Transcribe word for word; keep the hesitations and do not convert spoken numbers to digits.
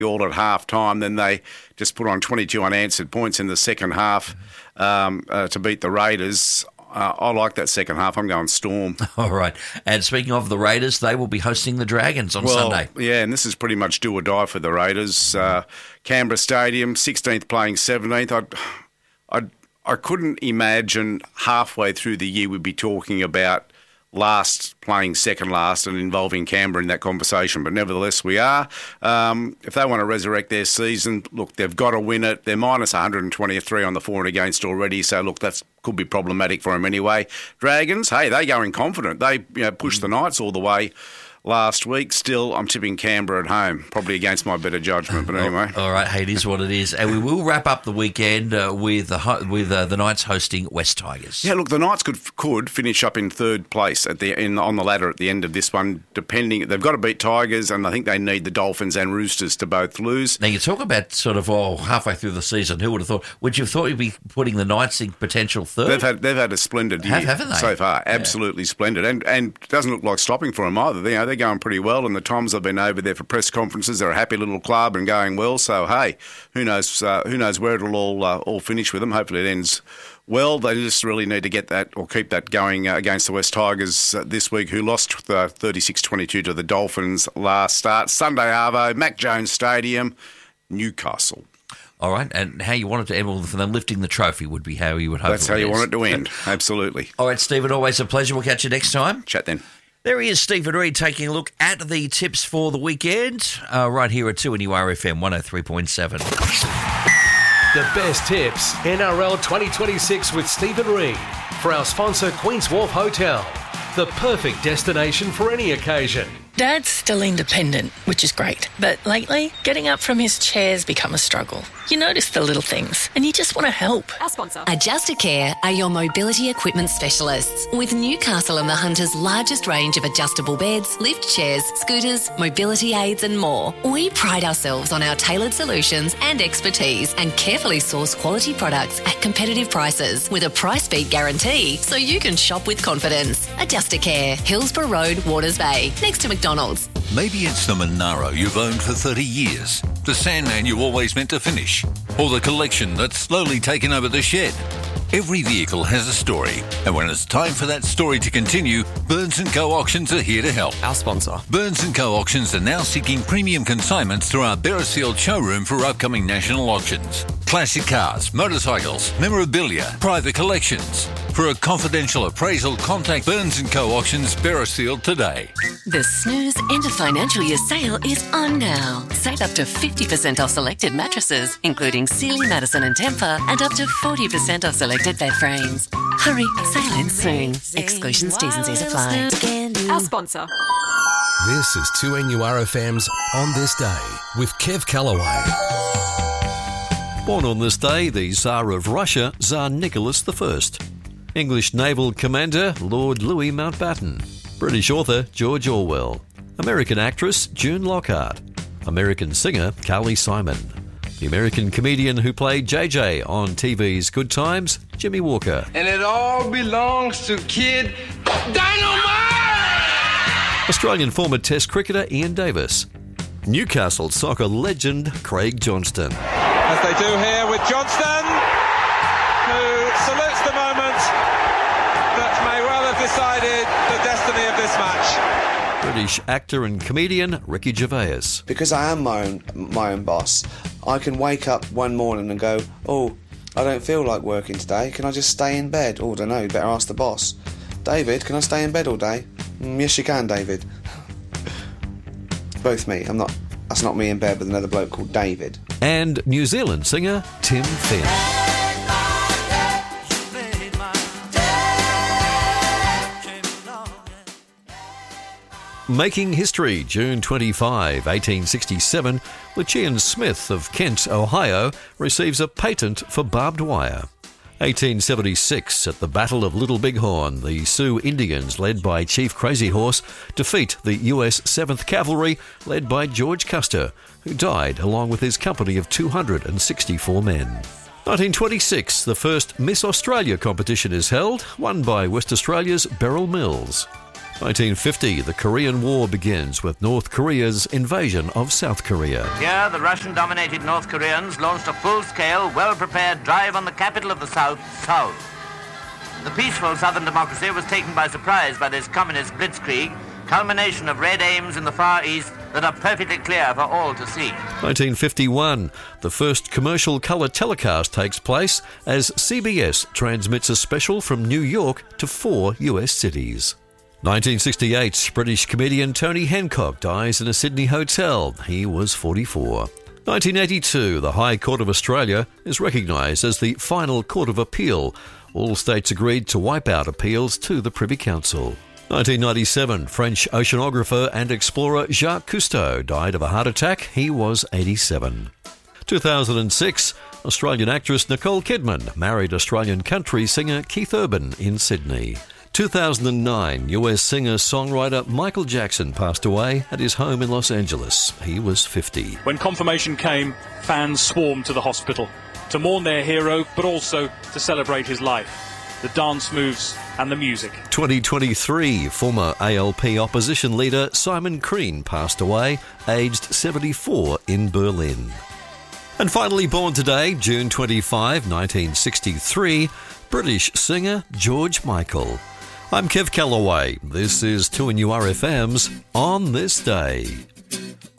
all at half time. Then they just put on twenty-two unanswered points in the second half um, uh, to beat the Raiders. Uh, I like that second half. I'm going Storm. All right. And speaking of the Raiders, they will be hosting the Dragons on well, Sunday. Yeah, and this is pretty much do or die for the Raiders. Uh, Canberra Stadium, sixteenth playing seventeenth. I, I, I couldn't imagine halfway through the year we'd be talking about last playing second last and involving Canberra in that conversation, but nevertheless we are. Um, if they want to resurrect their season, look, they've got to win it. They're minus one hundred twenty-three on the for and against already, so look, that could be problematic for them anyway. Dragons, hey, they going confident. They you know, pushed the Knights all the way last week. Still, I'm tipping Canberra at home, probably against my better judgment, but anyway. All right, hey, it is what it is. And we will wrap up the weekend uh, with the ho- with uh, the Knights hosting West Tigers. Yeah, look, the Knights could could finish up in third place at the in, on the ladder at the end of this one, depending. They've got to beat Tigers, and I think they need the Dolphins and Roosters to both lose. Now, you talk about sort of, oh, halfway through the season, who would have thought? Would you have thought you'd be putting the Knights in potential third? They've had they've had a splendid year have, haven't they? so far, absolutely yeah. splendid, and and doesn't look like stopping for them either. You know, they're going pretty well. And the times I've been over there for press conferences, they're a happy little club and going well. So hey, who knows? Uh, who knows where it'll all uh, all finish with them? Hopefully it ends well. They just really need to get that or keep that going uh, against the West Tigers uh, this week, who lost uh, thirty-six twenty-two to the Dolphins last start. Sunday Arvo, Mac Jones Stadium, Newcastle. All right, and how you want it to end, well, for them lifting the trophy would be how you would hope. That's how you want it to end. Absolutely. All right, Stephen, always a pleasure. We'll catch you next time. Chat then. There he is, Stephen Reid, taking a look at the tips for the weekend, uh, right here at two N U R F M one oh three point seven. The best tips, N R L twenty twenty-six with Stephen Reid. For our sponsor, Queen's Wharf Hotel, the perfect destination for any occasion. Dad's still independent, which is great. But lately, getting up from his chair's become a struggle. You notice the little things, and you just want to help. Our sponsor. Adjustacare are your mobility equipment specialists. With Newcastle and the Hunter's largest range of adjustable beds, lift chairs, scooters, mobility aids and more. We pride ourselves on our tailored solutions and expertise and carefully source quality products at competitive prices with a price beat guarantee so you can shop with confidence. Adjustacare, Hillsborough Road, Waters Bay, next to McDonald's. Maybe it's the Monaro you've owned for thirty years, the Sandman you always meant to finish, or the collection that's slowly taken over the shed. Every vehicle has a story, and when it's time for that story to continue, Burns and Co Auctions are here to help. Our sponsor. Burns and Co Auctions are now seeking premium consignments through our Beresfield showroom for upcoming national auctions. Classic cars, motorcycles, memorabilia, private collections. For a confidential appraisal, contact Burns and Co Auctions, Beresfield today. The Snooze End of Financial Year sale is on now. Save up to fifty percent off selected mattresses, including Sealy, Madison and Tempur, and up to forty percent off selected bed frames. Hurry, sale ends soon. Exclusions, T's and C's apply. Our sponsor. This is two N U R F M's On This Day with Kev Callaway. Born on this day, the Tsar of Russia, Tsar Nicholas the First. English naval commander, Lord Louis Mountbatten. British author, George Orwell. American actress, June Lockhart. American singer, Carly Simon. The American comedian who played J J on T V's Good Times, Jimmy Walker. And it all belongs to Kid Dynamite! Australian former Test cricketer, Ian Davis. Newcastle soccer legend, Craig Johnston. As they do here with Johnston, who salutes the moment that may well have decided the destiny of this match. British actor and comedian Ricky Gervais. Because I am my own, my own boss, I can wake up one morning and go, oh, I don't feel like working today, can I just stay in bed? Oh, I don't know, you better ask the boss. David, can I stay in bed all day? Mm, yes, you can, David. Both me, I'm not, that's not me in bed with another bloke called David. And New Zealand singer Tim Finn. Making history, June twenty-fifth, eighteen sixty-seven, Lucian Smith of Kent, Ohio, receives a patent for barbed wire. eighteen seventy-six, at the Battle of Little Bighorn, the Sioux Indians, led by Chief Crazy Horse, defeat the U S seventh Cavalry, led by George Custer, who died along with his company of two hundred sixty-four men. nineteen twenty-six, the first Miss Australia competition is held, won by West Australia's Beryl Mills. nineteen fifty, the Korean War begins with North Korea's invasion of South Korea. Here, the Russian-dominated North Koreans launched a full-scale, well-prepared drive on the capital of the South, Seoul. The peaceful southern democracy was taken by surprise by this communist blitzkrieg, culmination of red aims in the Far East that are perfectly clear for all to see. nineteen fifty-one, the first commercial colour telecast takes place as C B S transmits a special from New York to four U S cities. nineteen sixty-eight, British comedian Tony Hancock dies in a Sydney hotel. He was forty-four. nineteen eighty-two, the High Court of Australia is recognised as the final court of appeal. All states agreed to wipe out appeals to the Privy Council. nineteen ninety-seven, French oceanographer and explorer Jacques Cousteau died of a heart attack. He was eighty-seven. two thousand six, Australian actress Nicole Kidman married Australian country singer Keith Urban in Sydney. two thousand nine, U S singer-songwriter Michael Jackson passed away at his home in Los Angeles. He was fifty. When confirmation came, fans swarmed to the hospital to mourn their hero, but also to celebrate his life, the dance moves and the music. twenty twenty-three, former A L P opposition leader Simon Crean passed away, aged seventy-four, in Berlin. And finally born today, June twenty-fifth, nineteen sixty-three, British singer George Michael. I'm Kev Callaway. This is two N U R F M's On This Day.